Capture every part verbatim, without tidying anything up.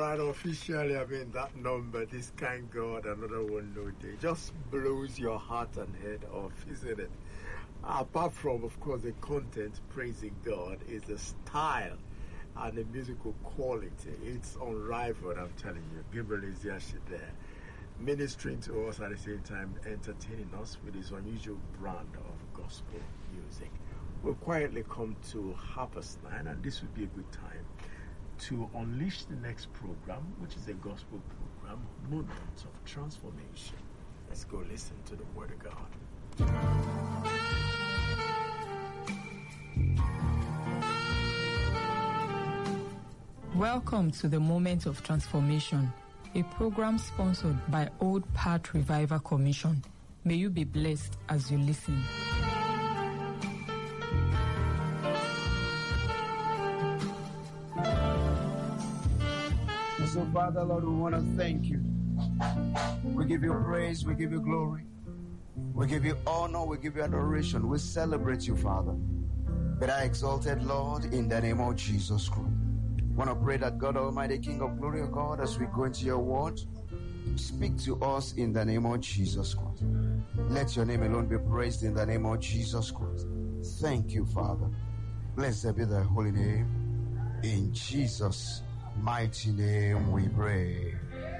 right, officially, I mean, that number, this kind God, another one no day, just blows your heart and head off, isn't it? Apart from, of course, the content, praising God, is the style and the musical quality. It's unrivaled, I'm telling you. Gabriel is there, ministering to us at the same time, entertaining us with his unusual brand of gospel music. We'll quietly come to half past nine, and this would be a good time to unleash the next program, which is a gospel program, Moments of Transformation. Let's go listen to the Word of God. Welcome to the Moment of Transformation, a program sponsored by Old Path Revival Commission. May you be blessed as you listen. So, Father, Lord, we want to thank you. We give you praise, we give you glory, we give you honor, we give you adoration. We celebrate you, Father. Be thou exalted, Lord, in the name of Jesus Christ. I want to pray that God Almighty, King of glory, O God, as we go into your word, speak to us in the name of Jesus Christ. Let your name alone be praised in the name of Jesus Christ. Thank you, Father. Blessed be thy holy name. In Jesus' mighty name we pray.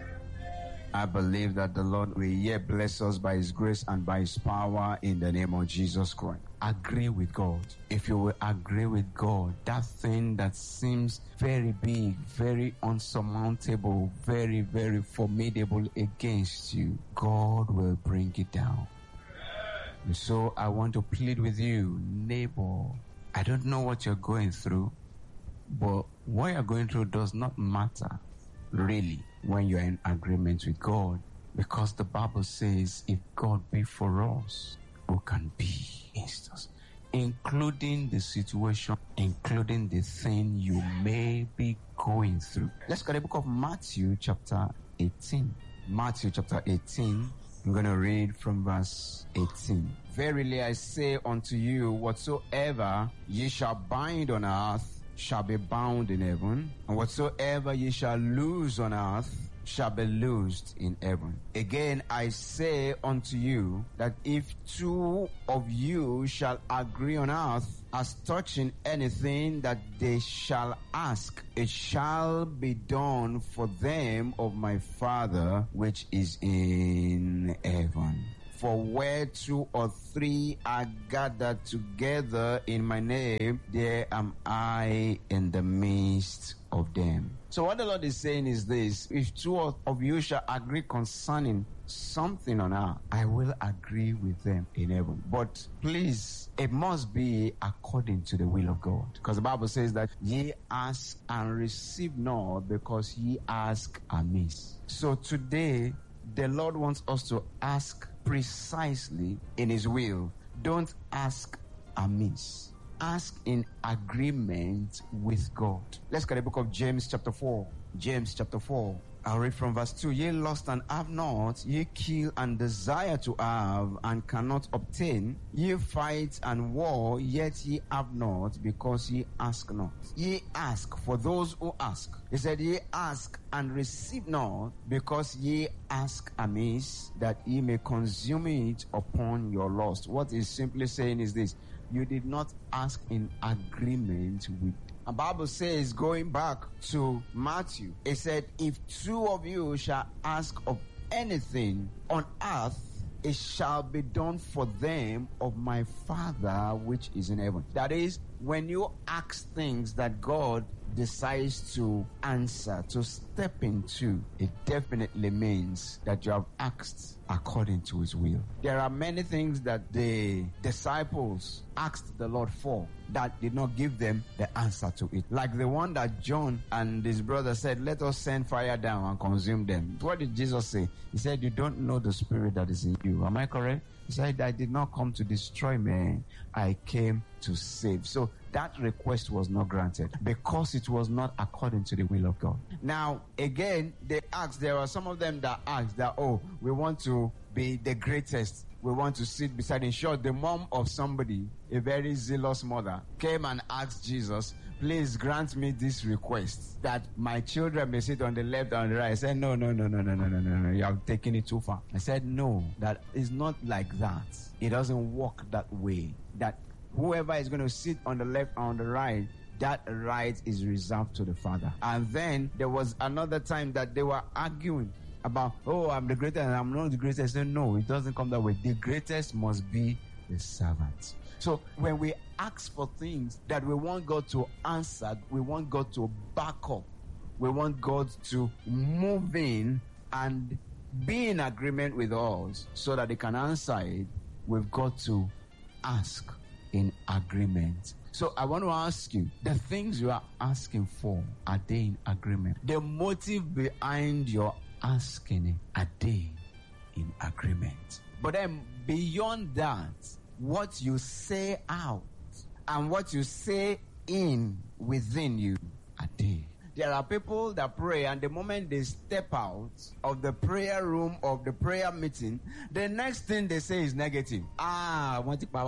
I believe that the Lord will yet bless us by his grace and by his power in the name of Jesus Christ. Agree with God. If you will agree with God, that thing that seems very big, very unsurmountable, very, very formidable against you, God will bring it down. And so I want to plead with you, neighbor, I don't know what you're going through, but what you're going through does not matter, really, when you're in agreement with God. Because the Bible says, if God be for us, who can be against us? Including the situation, including the thing you may be going through. Let's go to the book of Matthew chapter eighteen. Matthew chapter eighteen. I'm going to read from verse eighteen. Verily I say unto you, whatsoever ye shall bind on earth shall be bound in heaven, and whatsoever ye shall loose on earth shall be loosed in heaven. Again I say unto you, that if two of you shall agree on earth as touching anything that they shall ask, it shall be done for them of my Father which is in heaven. For where two or three are gathered together in my name, there am I in the midst of them. So what the Lord is saying is this: if two of you shall agree concerning something on earth, I will agree with them in heaven. But please, it must be according to the will of God. Because the Bible says that ye ask and receive not, because ye ask amiss. So today, the Lord wants us to ask precisely in his will. Don't ask amiss. Ask in agreement with God. Let's get the book of James chapter four. James chapter four. I'll read from verse two. Ye lust and have not, ye kill and desire to have and cannot obtain. Ye fight and war, yet ye have not, because ye ask not. Ye ask for those who ask. He said, ye ask and receive not, because ye ask amiss, that ye may consume it upon your lust. What he's simply saying is this: you did not ask in agreement with. The Bible says, going back to Matthew, it said, if two of you shall ask of anything on earth, it shall be done for them of my Father which is in heaven. That is, when you ask things that God decides to answer, to step into, it definitely means that you have asked according to his will. There are many things that the disciples asked the Lord for that did not give them the answer to it. Like the one that John and his brother said, let us send fire down and consume them. What did Jesus say? He said, you don't know the spirit that is in you. Am I correct? He said, I did not come to destroy men. I came to save. So that request was not granted because it was not according to the will of God. Now, again, they asked, there are some of them that asked that, oh, we want to be the greatest. We want to sit beside. In short, the mom of somebody, a very zealous mother, came and asked Jesus, please grant me this request, that my children may sit on the left and the right. I said, no, no, no, no, no, no, no, no, no. You have taken it too far. I said, no, that is not like that. It doesn't work that way. That whoever is going to sit on the left and on the right, that right is reserved to the Father. And then there was another time that they were arguing about, oh, I'm the greatest and I'm not the greatest. I said, no, it doesn't come that way. The greatest must be the servant. So when we ask for things that we want God to answer, we want God to back up, we want God to move in and be in agreement with us so that He can answer it, we've got to ask in agreement. So I want to ask you, the things you are asking for, are they in agreement? The motive behind your asking it, are they in agreement? But then beyond that, what you say out and what you say in within you, are they? There are people that pray, and the moment they step out of the prayer room, of the prayer meeting, the next thing they say is negative. Ah,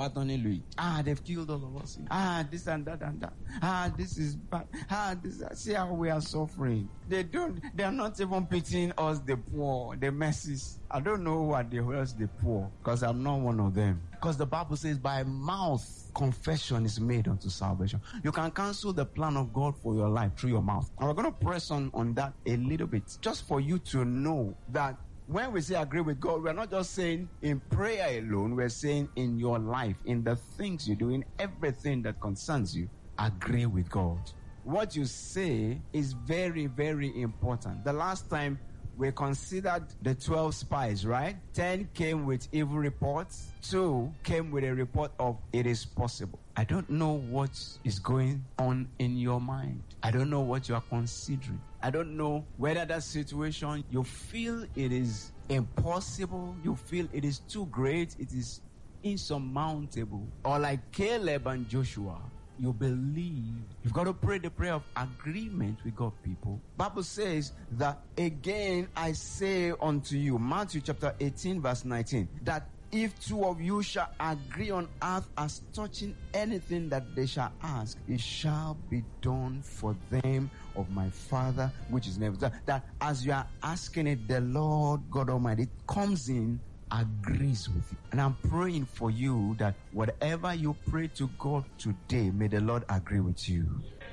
ah, they've killed all of us. Ah, this and that and that. Ah, this is bad. Ah, this. See how we are suffering. They don't. They are not even pitying us, the poor, the messes. I don't know what they hurts the poor, because I'm not one of them. Because the Bible says, by mouth confession is made unto salvation. You can cancel the plan of God for your life through your mouth. And we're going to press on on that a little bit, just for you to know that when we say agree with God, we're not just saying in prayer alone, we're saying in your life, in the things you do, in everything that concerns you, agree with God. What you say is very, very important. The last time we considered the twelve spies, right? ten came with evil reports. Two came with a report of it is possible. I don't know what is going on in your mind. I don't know what you are considering. I don't know whether that situation, you feel it is impossible. You feel it is too great. It is insurmountable. Or like Caleb and Joshua, you believe. You've got to pray the prayer of agreement with God, people. Bible says that, again I say unto you, Matthew chapter eighteen verse nineteen, that if two of you shall agree on earth as touching anything that they shall ask, it shall be done for them of my Father which is in heaven. That as you are asking it, the Lord God Almighty comes in, agrees with you. And I'm praying for you that whatever you pray to God today, may the Lord agree with you.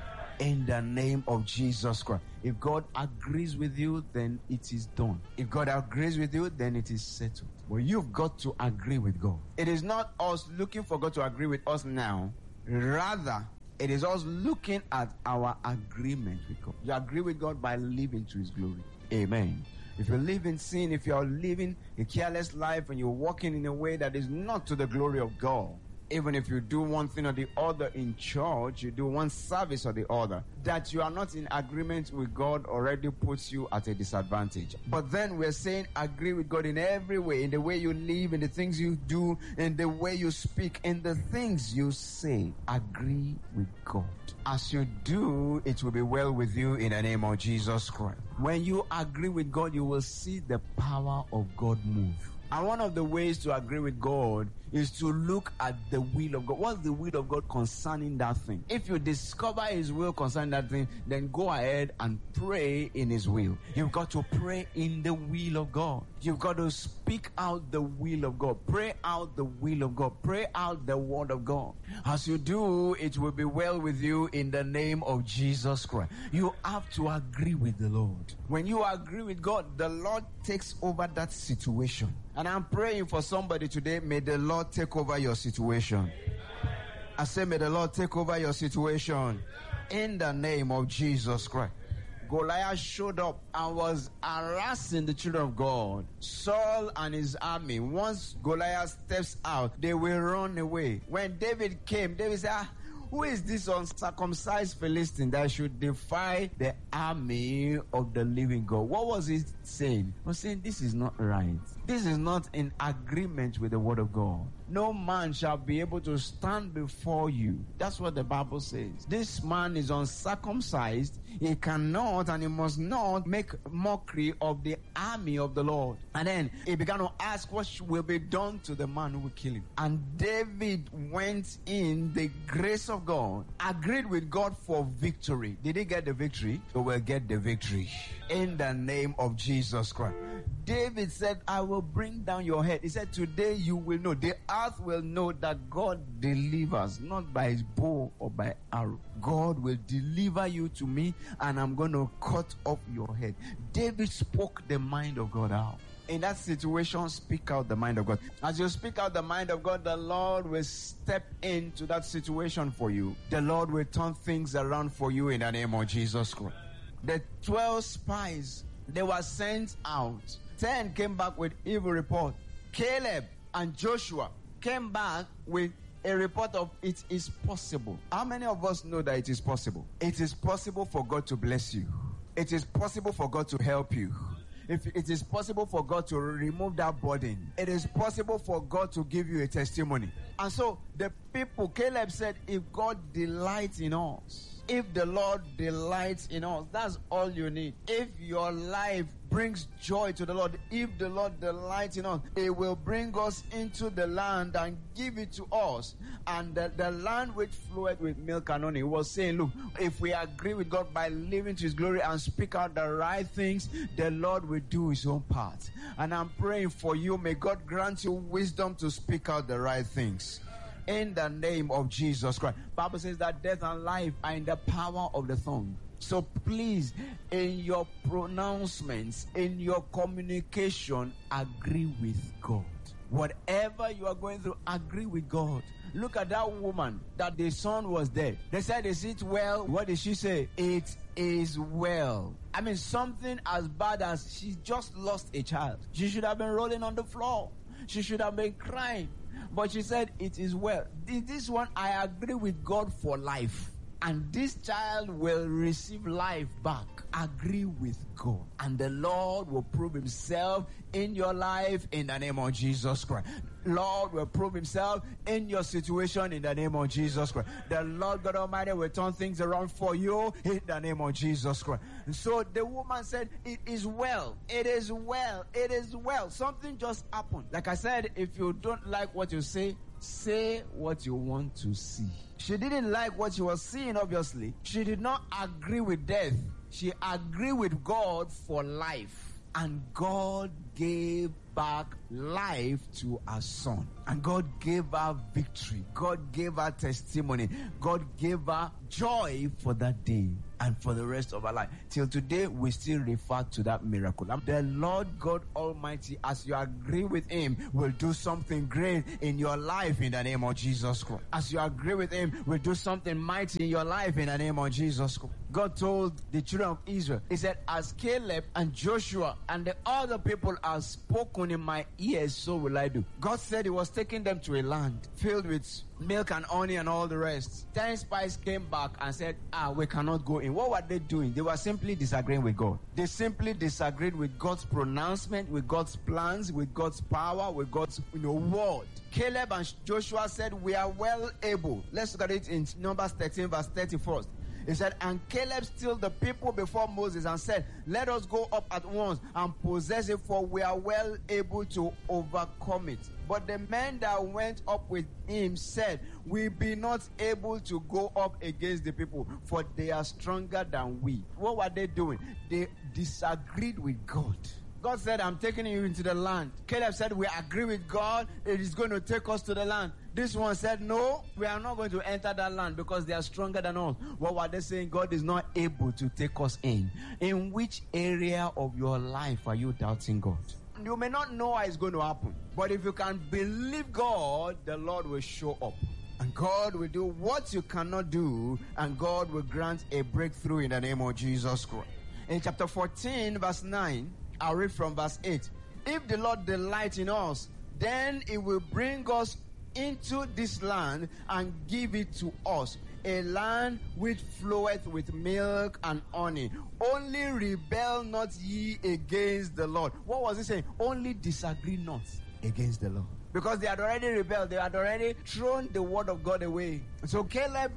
In the name of Jesus Christ. If God agrees with you, then it is done. If God agrees with you, then it is settled. Well, you've got to agree with God. It is not us looking for God to agree with us now. Rather, it is us looking at our agreement with God. You agree with God by living to His glory. Amen. If you live in sin, if you are living a careless life and you're walking in a way that is not to the glory of God, even if you do one thing or the other in church, you do one service or the other, that you are not in agreement with God already puts you at a disadvantage. But then we're saying agree with God in every way, in the way you live, in the things you do, in the way you speak, in the things you say. Agree with God. As you do, it will be well with you in the name of Jesus Christ. When you agree with God, you will see the power of God move. And one of the ways to agree with God is to look at the will of God. What's the will of God concerning that thing? If you discover His will concerning that thing, then go ahead and pray in His will. You've got to pray in the will of God. You've got to speak out the will of God. Pray out the will of God. Pray out the word of God. As you do, it will be well with you in the name of Jesus Christ. You have to agree with the Lord. When you agree with God, the Lord takes over that situation. And I'm praying for somebody today, may the Lord take over your situation. I say, may the Lord take over your situation in the name of Jesus Christ. Goliath showed up and was harassing the children of God. Saul and his army, once Goliath steps out, they will run away. When David came, David said, ah, who is this uncircumcised Philistine that should defy the army of the living God? What was he saying? He was saying, this is not right. This is not in agreement with the word of God. No man shall be able to stand before you. That's what the Bible says. This man is uncircumcised. He cannot and he must not make mockery of the army of the Lord. And then he began to ask what will be done to the man who will kill him. And David went in the grace of God, agreed with God for victory. Did he get the victory? He will get the victory in the name of Jesus Christ. David said, I will bring down your head. He said, today you will know, the earth will know that God delivers, not by his bow or by arrow. God will deliver you to me, and I'm going to cut off your head. David spoke the mind of God out. In that situation, speak out the mind of God. As you speak out the mind of God, the Lord will step into that situation for you. The Lord will turn things around for you in the name of Jesus Christ. The twelve spies, they were sent out. Ten came back with evil report. Caleb and Joshua came back with a report of it is possible. How many of us know that it is possible? It is possible for God to bless you. It is possible for God to help you. If it is possible for God to remove that burden, it is possible for God to give you a testimony. And so the people, Caleb said, if God delights in us, if the Lord delights in us, that's all you need. If your life brings joy to the Lord, if the Lord delights in us, He will bring us into the land and give it to us. And the, the land which floweth with milk and honey. He was saying, look, if we agree with God by living to His glory and speak out the right things, the Lord will do His own part. And I'm praying for you. May God grant you wisdom to speak out the right things. In the name of Jesus Christ. Bible says that death and life are in the power of the tongue. So please, in your pronouncements, in your communication, agree with God. Whatever you are going through, agree with God. Look at that woman that the son was dead. They said, is it well? What did she say? It is well. I mean, something as bad as she just lost a child. She should have been rolling on the floor. She should have been crying. But she said, it is well. This one, I agree with God for life. And this child will receive life back. Agree with God. And the Lord will prove Himself in your life in the name of Jesus Christ. Lord will prove Himself in your situation in the name of Jesus Christ. The Lord God Almighty will turn things around for you in the name of Jesus Christ. And so the woman said, it is well. It is well. It is well. Something just happened. Like I said, if you don't like what you say, say what you want to see. She didn't like what she was seeing, obviously. She did not agree with death. She agreed with God for life. And God gave back life to her son. And God gave her victory. God gave her testimony. God gave her joy for that day and for the rest of her life. Till today, we still refer to that miracle. The Lord God Almighty, as you agree with Him, will do something great in your life in the name of Jesus Christ. As you agree with Him, will do something mighty in your life in the name of Jesus Christ. God told the children of Israel, He said, as Caleb and Joshua and the other people are spoken in my ears, so will I do. God said He was taking them to a land filled with milk and honey and all the rest. Ten spies came back and said, ah, we cannot go in. What were they doing? They were simply disagreeing with God. They simply disagreed with God's pronouncement, with God's plans, with God's power, with God's you know, word. Caleb and Joshua said, we are well able. Let's look at it in Numbers thirteen, verse thirty-four. He said, and Caleb stilled the people before Moses and said, let us go up at once and possess it, for we are well able to overcome it. But the men that went up with him said, we be not able to go up against the people, for they are stronger than we. What were they doing? They disagreed with God. God said, I'm taking you into the land. Caleb said, we agree with God. It is going to take us to the land. This one said, no, we are not going to enter that land because they are stronger than us. What were they saying? God is not able to take us in. In which area of your life are you doubting God? You may not know how it's going to happen. But if you can believe God, the Lord will show up. And God will do what you cannot do. And God will grant a breakthrough in the name of Jesus Christ. In chapter fourteen, verse nine, I'll read from verse eight. If the Lord delights in us, then He will bring us into this land and give it to us, a land which floweth with milk and honey. Only rebel not ye against the Lord. What was he saying? Only disagree not against the Lord. Because they had already rebelled. They had already thrown the word of God away. So Caleb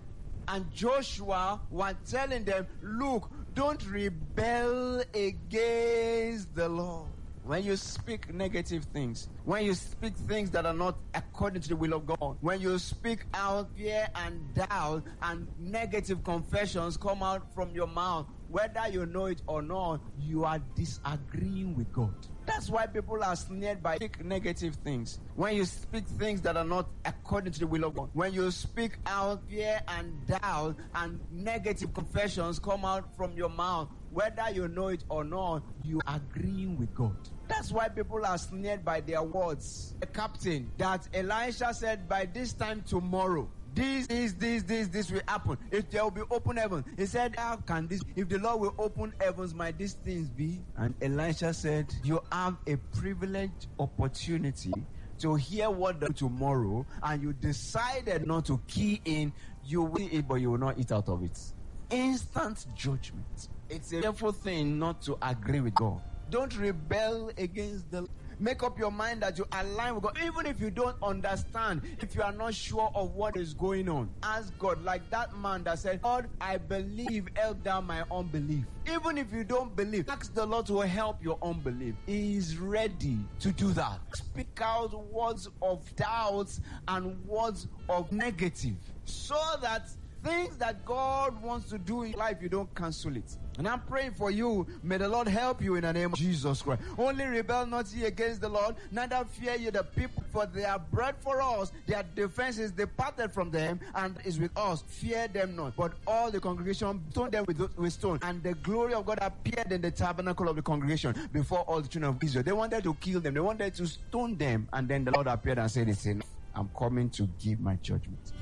And Joshua was telling them, look, don't rebel against the Lord. When you speak negative things, when you speak things that are not according to the will of God, when you speak out fear and doubt and negative confessions come out from your mouth, whether you know it or not, you are disagreeing with God. That's why people are snared by speak negative things. When you speak things that are not according to the will of God, when you speak out fear and doubt and negative confessions come out from your mouth, whether you know it or not, you are agreeing with God. That's why people are snared by their words. The captain that Elisha said, by this time tomorrow, This, this, this, this, this will happen. If there will be open heaven. He said, how can this, if the Lord will open heavens, might these things be? And Elisha said, you have a privileged opportunity to hear what the tomorrow, and you decided not to key in, you will eat, but you will not eat out of it. Instant judgment. It's a fearful thing not to agree with God. Don't rebel against the Lord. Make up your mind that you align with God. Even if you don't understand, if you are not sure of what is going on, ask God. Like that man that said, God, I believe, help down my unbelief. Even if you don't believe, ask the Lord to help your unbelief. He is ready to do that. Speak out words of doubts and words of negative, so that things that God wants to do in life, you don't cancel it. And I'm praying for you. May the Lord help you in the name of Jesus Christ. Only rebel not ye against the Lord, neither fear ye the people, for they are bred for us. Their defense is departed from them and is with us. Fear them not. But all the congregation stoned them with, with stone. And the glory of God appeared in the tabernacle of the congregation before all the children of Israel. They wanted to kill them. They wanted to stone them. And then the Lord appeared and said, it's enough. I'm coming to give my judgment.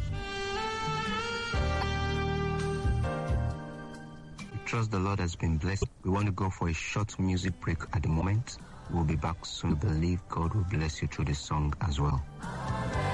Trust the Lord has been blessed. We want to go for a short music break at the moment. We'll be back soon. We believe God will bless you through this song as well.